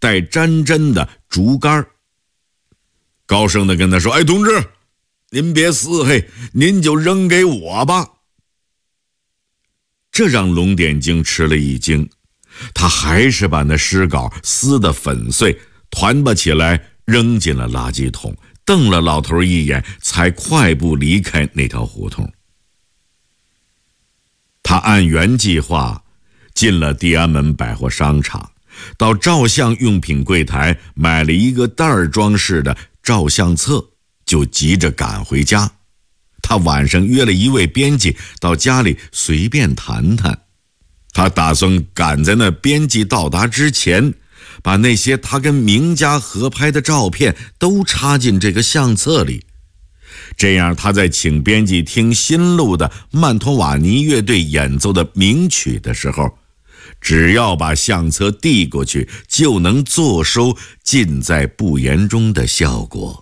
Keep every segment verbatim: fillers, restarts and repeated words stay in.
带粘针的竹竿，高声地跟他说：“哎，同志，您别撕嘿，您就扔给我吧。”这让龙点睛吃了一惊，他还是把那诗稿撕得粉碎，团吧起来扔进了垃圾桶，瞪了老头一眼，才快步离开那条胡同。他按原计划进了地安门百货商场，到照相用品柜台买了一个袋装式的照相册，就急着赶回家。他晚上约了一位编辑到家里随便谈谈，他打算赶在那编辑到达之前，把那些他跟名家合拍的照片都插进这个相册里。这样他在请编辑听新录的曼托瓦尼乐队演奏的名曲的时候，只要把相册递过去，就能坐收尽在不言中的效果。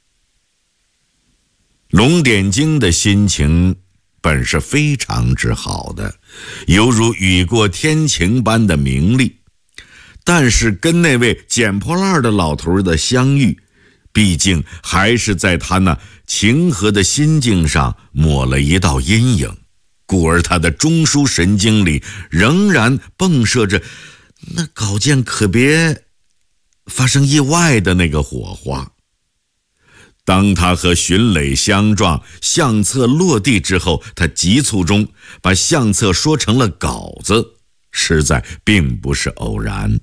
龙点睛的心情本是非常之好的，犹如雨过天晴般的明丽，但是跟那位捡破烂的老头的相遇，毕竟还是在他那晴和的心境上抹了一道阴影，故而他的中枢神经里仍然迸射着那稿件可别发生意外的那个火花。当他和荀磊相撞，相册落地之后，他急促中把相册说成了稿子，实在并不是偶然。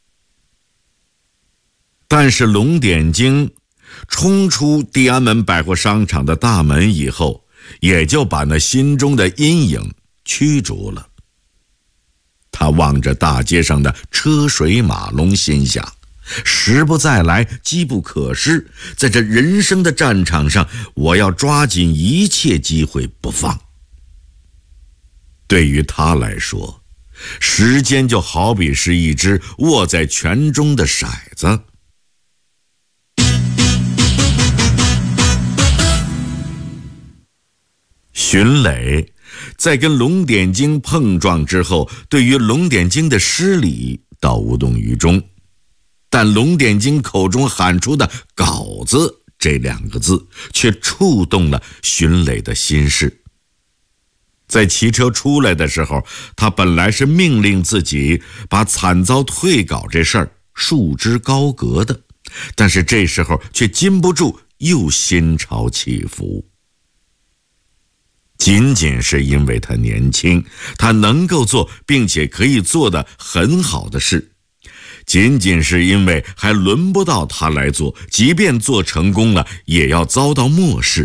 但是龙点睛冲出地安门百货商场的大门以后，也就把那心中的阴影驱逐了。他望着大街上的车水马龙，心想：时不再来，机不可失，在这人生的战场上，我要抓紧一切机会不放。对于他来说，时间就好比是一只握在拳中的骰子。荀磊在跟龙点睛碰撞之后，对于龙点睛的失礼倒无动于衷，但龙点睛口中喊出的稿子这两个字却触动了荀磊的心事。在骑车出来的时候，他本来是命令自己把惨遭退稿这事儿束之高阁的，但是这时候却禁不住又心潮起伏。仅仅是因为他年轻，他能够做并且可以做得很好的事，仅仅是因为还轮不到他来做，即便做成功了，也要遭到漠视。